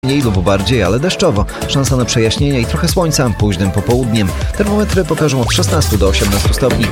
Mniej lub bardziej, ale deszczowo. Szansa na przejaśnienia i trochę słońca późnym popołudniem. Termometry pokażą od 16 do 18 stopni.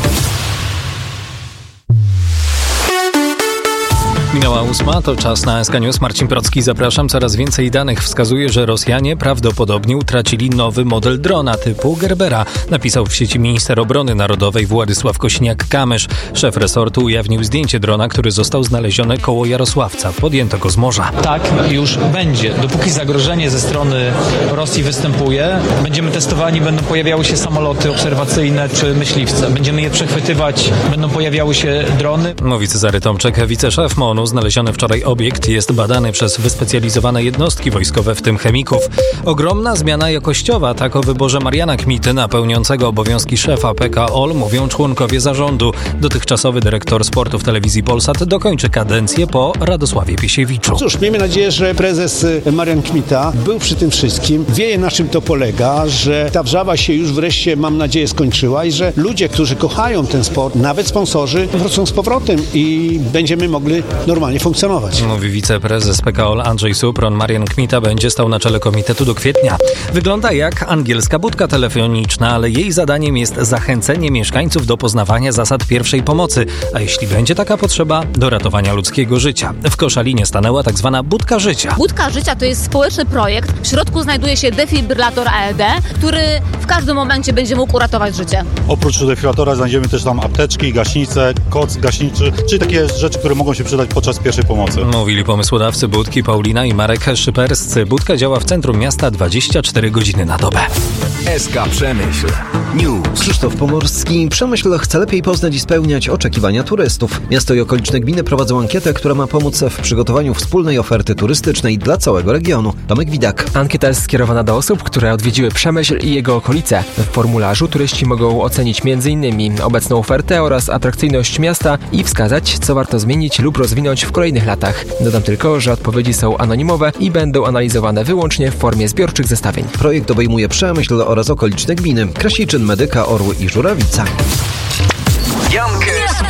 Minęła 8, to czas na SK News. Marcin Procki, zapraszam. Coraz więcej danych wskazuje, że Rosjanie prawdopodobnie utracili nowy model drona typu Gerbera, napisał w sieci minister obrony narodowej Władysław Kośniak-Kamysz. Szef resortu ujawnił zdjęcie drona, który został znaleziony koło Jarosławca. Podjęto go z morza. Tak już będzie. Dopóki zagrożenie ze strony Rosji występuje, będziemy testowani, będą pojawiały się samoloty obserwacyjne czy myśliwce. Będziemy je przechwytywać, będą pojawiały się drony. Mówi Cezary Tomczyk, wiceszef MON-u. Znaleziony wczoraj obiekt jest badany przez wyspecjalizowane jednostki wojskowe, w tym chemików. Ogromna zmiana jakościowa, tak o wyborze Mariana Kmity na pełniącego obowiązki szefa PKOL mówią członkowie zarządu. Dotychczasowy dyrektor sportu w telewizji Polsat dokończy kadencję po Radosławie Piesiewiczu. Cóż, miejmy nadzieję, że prezes Marian Kmita był przy tym wszystkim, wie na czym to polega, że ta wrzawa się już wreszcie, mam nadzieję, skończyła i że ludzie, którzy kochają ten sport, nawet sponsorzy, wrócą z powrotem i będziemy mogli normalnie funkcjonować. Mówi wiceprezes PKOL Andrzej Supron. Marian Kmita będzie stał na czele komitetu do kwietnia. Wygląda jak angielska budka telefoniczna, ale jej zadaniem jest zachęcenie mieszkańców do poznawania zasad pierwszej pomocy, a jeśli będzie taka potrzeba, do ratowania ludzkiego życia. W Koszalinie stanęła tak zwana budka życia. Budka życia to jest społeczny projekt. W środku znajduje się defibrylator AED, który w każdym momencie będzie mógł uratować życie. Oprócz defibrylatora znajdziemy też tam apteczki, gaśnice, koc gaśniczy, czyli takie rzeczy, które mogą się przydać podczas pierwszej pomocy. Mówili pomysłodawcy budki Paulina i Marek Szyperscy. Budka działa w centrum miasta 24 godziny na dobę. SK Przemyśl News. Krzysztof Pomorski. Przemyśl chce lepiej poznać i spełniać oczekiwania turystów. Miasto i okoliczne gminy prowadzą ankietę, która ma pomóc w przygotowaniu wspólnej oferty turystycznej dla całego regionu. Tomek Widak. Ankieta jest skierowana do osób, które odwiedziły Przemyśl i jego okolice. W formularzu turyści mogą ocenić m.in. obecną ofertę oraz atrakcyjność miasta i wskazać, co warto zmienić lub rozwinąć w kolejnych latach. Dodam tylko, że odpowiedzi są anonimowe i będą analizowane wyłącznie w formie zbiorczych zestawień. Projekt obejmuje Przemyśl oraz okoliczne gminy: Krasiczyn, Medyka, Orły i Żurawica. Jankę,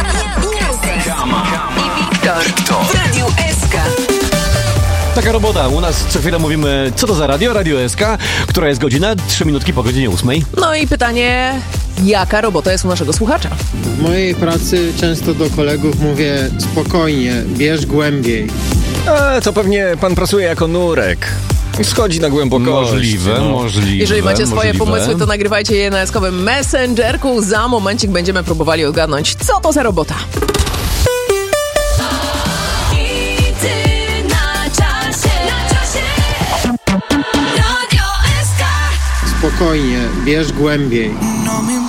Kama i Wiktor w Radiu SK. Taka robota. U nas co chwilę mówimy, co to za radio? Radio SK, która jest godzina 3 minutki po godzinie 8. No i pytanie, jaka robota jest u naszego słuchacza? W mojej pracy często do kolegów mówię: spokojnie, bierz głębiej. To pewnie pan pracuje jako nurek i schodzi na głębokość. Możliwe. Jeżeli macie swoje pomysły, to nagrywajcie je na eskowym Messengerku. Za momencik będziemy próbowali odgadnąć, co to za robota. Spokojnie, bierz głębiej.